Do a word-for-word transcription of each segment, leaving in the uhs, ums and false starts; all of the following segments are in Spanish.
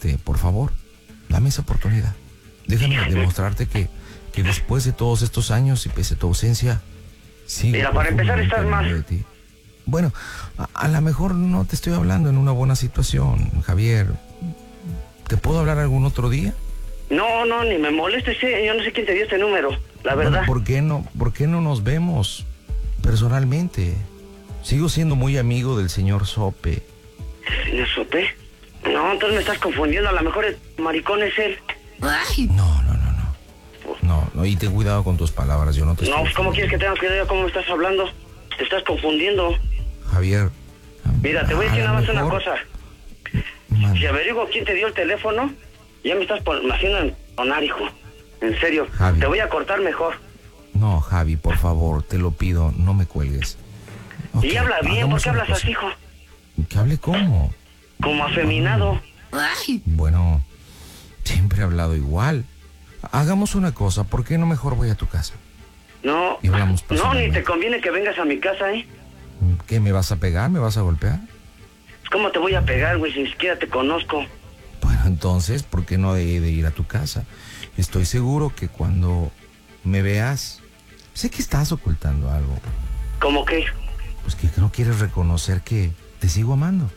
este, por favor, dame esa oportunidad. Déjame demostrarte que, que después de todos estos años y pese a tu ausencia, sigo. Mira, para empezar estás mal. De ti. Bueno, a, a lo mejor no te estoy hablando en una buena situación, Javier. ¿Te puedo hablar algún otro día? No, no, ni me molestes, sí, yo no sé quién te dio este número, la verdad. Bueno, ¿por qué no, por qué no nos vemos personalmente? Sigo siendo muy amigo del señor Sope. ¿Señor Sope? No, entonces me estás confundiendo, a lo mejor el maricón es él. Ay. No, no, no, no. No, no, y ten cuidado con tus palabras, yo no te estoy... No, pues, ¿cómo quieres que tenga cuidado? ¿Cómo me estás hablando? Te estás confundiendo. Javier... Mira, te voy a decir nada más mejor... una cosa. Man. Si averiguo quién te dio el teléfono, ya me estás pon- haciendo entonar, hijo. En serio, Javi. Te voy a cortar mejor. No, Javi, por favor, te lo pido, no me cuelgues. Okay, y habla bien, ¿por qué hablas así, hijo? ¿Que hable cómo? Como afeminado. Ay. Bueno, siempre he hablado igual. Hagamos una cosa, ¿por qué no mejor voy a tu casa? No, Y hablamos no, ni te conviene que vengas a mi casa, ¿eh? ¿Qué, me vas a pegar? ¿Me vas a golpear? ¿Cómo te voy a pegar, güey, si ni siquiera te conozco? Bueno, entonces, ¿por qué no he de ir a tu casa? Estoy seguro que cuando me veas, sé que estás ocultando algo. ¿Cómo qué? Pues que no quieres reconocer que te sigo amando.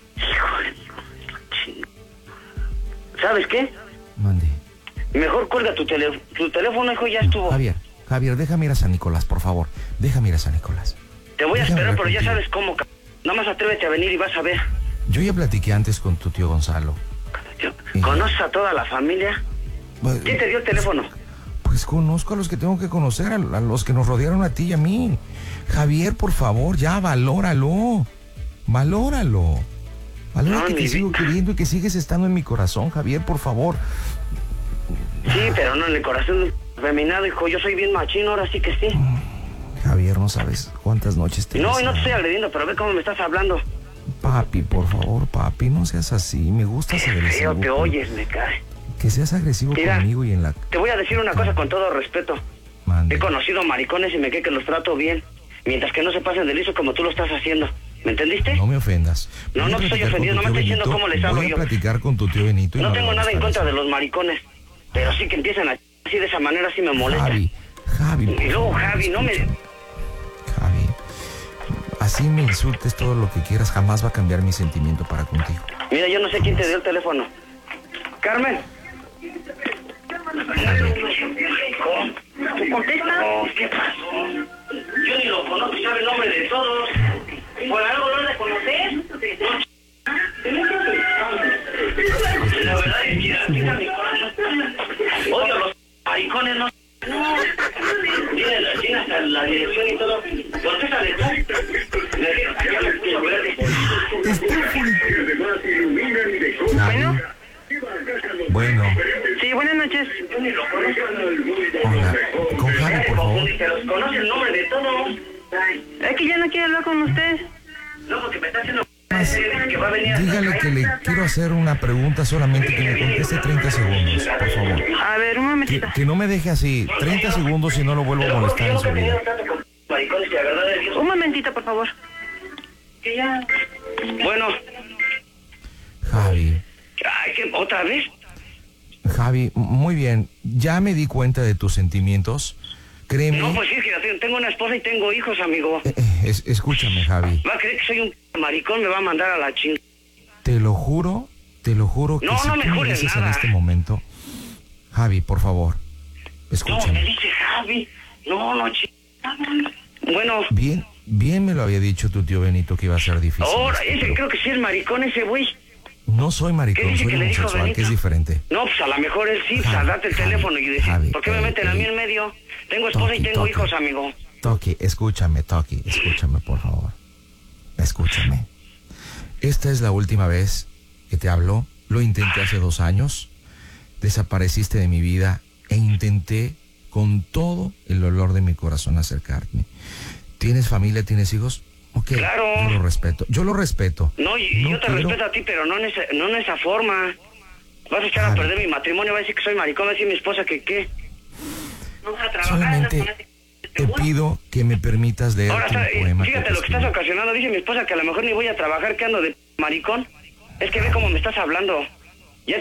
¿Sabes qué? Mande. Mejor cuelga tu, tele, tu teléfono, hijo, ya No, estuvo. Javier, Javier, déjame ir a San Nicolás, por favor. Déjame ir a San Nicolás. Te voy a Déjame esperar, ver pero ya contigo. sabes cómo. c- Nada más atrévete a venir y vas a ver. Yo ya platiqué antes con tu tío Gonzalo. Y- ¿Conoces a toda la familia? Pues, ¿Quién te dio el teléfono? Pues conozco a los que tengo que conocer, a, a los que nos rodearon a ti y a mí. Javier, por favor, ya, valóralo. Valóralo. Valora No, que te mi sigo vida. queriendo y que sigues estando en mi corazón, Javier, por favor. Sí, pero no en el corazón feminado, hijo. Yo soy bien machino, ahora sí que sí. Javier, no sabes cuántas noches te he No, y no te deseado. estoy agrediendo, pero ve cómo me estás hablando. Papi, por favor, papi, no seas así. Me gusta ser Feo agresivo. te con- oyes, me cae. Que seas agresivo Mira. conmigo y en la... Te voy a decir una cosa con todo respeto. Mande. He conocido maricones y me cree que los trato bien. Mientras que no se pasen de liso como tú lo estás haciendo. ¿Me entendiste? No me ofendas. No, Voy no a te estoy platicar con ofendiendo, tu no me tío estoy diciendo Benito. cómo les hablo Voy a yo. platicar con tu tío Benito y No lo tengo nada en hablamos contra para de los maricones. Pero sí que empiezan a así de esa manera, sí me eso. molesta. Javi, Javi. por Y luego, favor, Javi, no me... Javi, así me insultes todo lo que quieras, jamás va a cambiar mi sentimiento para contigo. Mira, yo no sé quién te dio el teléfono. Carmen. ¿Tú contestas? No, ¿qué pasó? Yo ni lo conozco, sabe el nombre de todos. ¿Por algo lo has de conocer? La verdad es que mira mi corazón. Oye, los maricones no... Tienen tienen hasta la dirección y todo. Contéstale tú. Le digo, allá me quiero ver. Javi. Bueno, Sí, buenas noches. hola, con Javi, por favor. Que los conoce el nombre de todos. Es que ya no quiero hablar con usted. No, porque me está haciendo... que va a venir a... Dígale que le quiero hacer una pregunta solamente, que me conteste treinta segundos, por favor. A ver, un Que, momentito. que no me deje así, treinta segundos y no lo vuelvo a molestar en su vida. Maricones, que la verdad de Dios... Un momentito, por favor. Que ya... Bueno, Javi, ay, ¿qué? ¿Otra vez? Javi, muy bien, ya me di cuenta de tus sentimientos, créeme. No, pues sí, es que tengo una esposa y tengo hijos, amigo. Eh, eh, es- escúchame, Javi, Va a creer que soy un maricón, me va a mandar a la ching... te lo juro, te lo juro que No, si no tú me me jures dices en nada. este momento, Javi, por favor, No, me escúchame. dice Javi. No, no, ching... Bueno, Bien, bien me lo había dicho tu tío Benito que iba a ser difícil. ahora, esto, ese pero creo que sí es maricón ese güey. no soy ¿Qué maricón, dice soy que le dijo homosexual, Benito? que es diferente. No, pues a lo mejor él sí, pues Javi, date el Javi, teléfono y decir, Javi, ¿por qué me eh, meten a mí eh. en medio? Tengo esposa y Toki, tengo Toki. hijos, amigo. Toki, escúchame, Toki, escúchame, por favor. Escúchame. Esta es la última vez que te hablo. Lo intenté hace dos años. Desapareciste de mi vida e intenté con todo el dolor de mi corazón acercarme. ¿Tienes familia, tienes hijos? Ok, Claro. yo lo respeto. Yo lo respeto. No, y No yo te quiero- respeto a ti, pero no en, esa, no en esa forma. Vas a echar a Javi. perder mi matrimonio, va a decir que soy maricón, va a decir mi esposa que qué. No vas a trabajar. Solamente no vas a- te pido que me permitas leer Ahora, un está- eh, poema. fíjate que te lo que estás escribí. ocasionando. Dice mi esposa que a lo mejor ni voy a trabajar, que ando de maricón. Es que ve cómo me estás hablando.